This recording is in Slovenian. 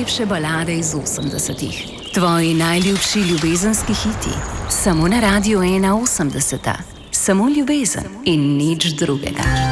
najlepše balade iz 80-ih. Tvoji najljubši ljubezenski hiti. Samo na Radiu 1 80. Samo ljubezen in nič drugega.